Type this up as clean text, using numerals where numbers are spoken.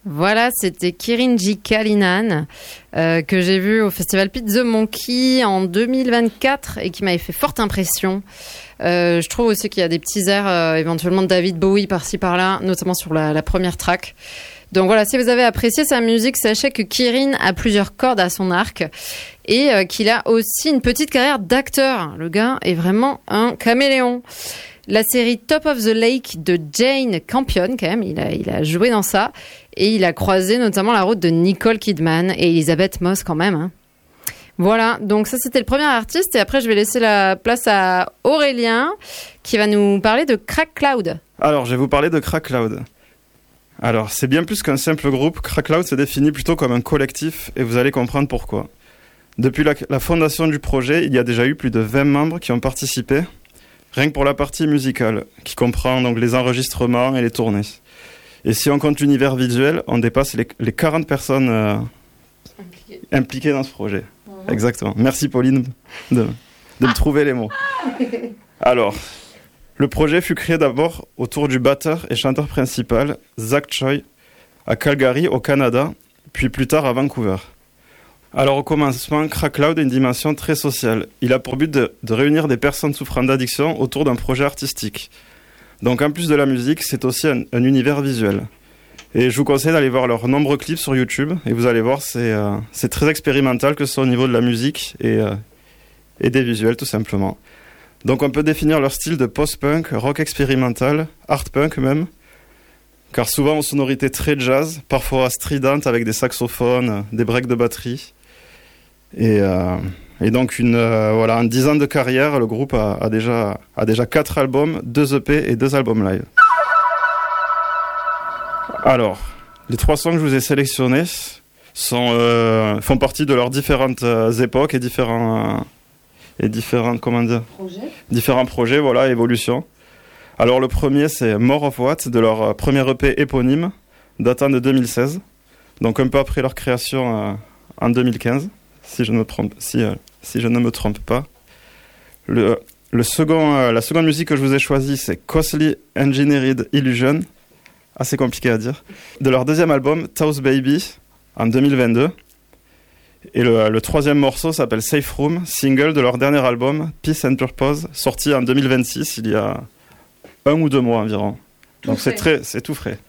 Voilà, c'était Kirinji Kalinan que j'ai vu au festival Pete the Monkey en 2024 et qui m'avait fait forte impression. Je trouve aussi qu'il y a des petits airs éventuellement de David Bowie par-ci par-là, notamment sur la première track. Donc voilà, si vous avez apprécié sa musique, sachez que Kirin a plusieurs cordes à son arc et qu'il a aussi une petite carrière d'acteur. Le gars est vraiment un caméléon. La série Top of the Lake de Jane Campion, quand même, il a joué dans ça. Et il a croisé notamment la route de Nicole Kidman et Elisabeth Moss quand même. Hein. Voilà, donc ça c'était le premier artiste. Et après je vais laisser la place à Aurélien qui va nous parler de Crack Cloud. Alors je vais vous parler de Crack Cloud. Alors c'est bien plus qu'un simple groupe. Crack Cloud se définit plutôt comme un collectif et vous allez comprendre pourquoi. Depuis la fondation du projet, il y a déjà eu plus de 20 membres qui ont participé. Rien que pour la partie musicale, qui comprend donc les enregistrements et les tournées. Et si on compte l'univers visuel, on dépasse les 40 personnes impliquées dans ce projet. Mmh. Exactement. Merci Pauline de me trouver les mots. Alors, le projet fut créé d'abord autour du batteur et chanteur principal, Zach Choi, à Calgary, au Canada, puis plus tard à Vancouver. Alors au commencement, Crack Cloud a une dimension très sociale. Il a pour but de réunir des personnes souffrant d'addiction autour d'un projet artistique. Donc en plus de la musique, c'est aussi un univers visuel. Et je vous conseille d'aller voir leurs nombreux clips sur YouTube. Et vous allez voir, c'est très expérimental, que ce soit au niveau de la musique et des visuels tout simplement. Donc on peut définir leur style de post-punk, rock expérimental, art punk même. Car souvent aux sonorités très jazz, parfois stridentes avec des saxophones, des breaks de batterie. Et donc en 10 ans de carrière, le groupe a déjà 4 albums, 2 EP et 2 albums live. Alors, les 3 sons que je vous ai sélectionnés font partie de leurs différentes époques et différents projets, voilà, évolution. Alors le premier c'est More of What de leur premier EP éponyme datant de 2016, donc un peu après leur création en 2015. Si je ne me trompe pas. La seconde musique que je vous ai choisie, c'est Costly Engineered Illusion, assez compliqué à dire, de leur deuxième album, Taos Baby, en 2022. Et le troisième morceau s'appelle Safe Room, single de leur dernier album, Peace and Purpose, sorti en 2026, il y a 1 ou 2 mois environ. Donc c'est tout frais.